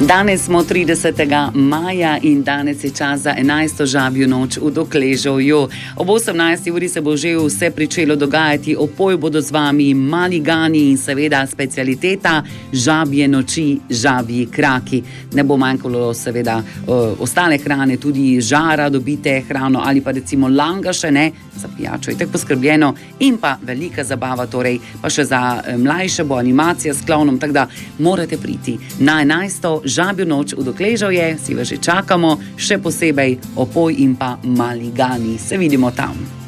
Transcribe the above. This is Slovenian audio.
Danes smo 30. maja in danes je čas za 11. žabjo noč v Dokležovju. Ob 18. uri se bo že vse pričelo dogajati, opoj bodo z vami maligani in seveda specialiteta žabje noči, žabji kraki. Ne bo manjkalo seveda ostale hrane, tudi žara dobite hrano ali pa recimo langaše, ne, za pijačo je tako poskrbljeno in pa velika zabava, torej pa še za mlajše bo animacija s klovnom, tako da morate priti na 11. žabjo noč v Dokležovje, si vas že čakamo, še posebej opoj in pa maligani. Se vidimo tam.